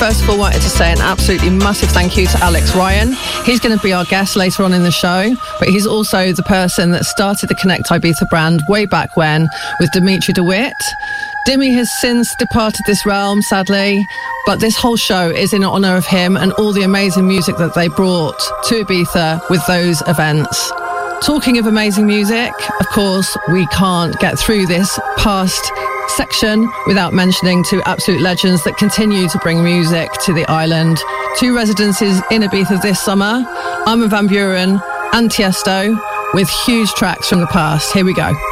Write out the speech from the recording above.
First of all, wanted to say an absolutely massive thank you to Alex Ryan. He's going to be our guest later on in the show, but he's also the person that started the Connect Ibiza brand way back when with Dimitri DeWitt. Dimmy has since departed this realm, sadly, but this whole show is in honour of him and all the amazing music that they brought to Ibiza with those events. Talking of amazing music, of course, we can't get through this past section without mentioning two absolute legends that continue to bring music to the island. Two residencies in Ibiza this summer, Armin van Buuren and Tiesto, with huge tracks from the past. Here we go.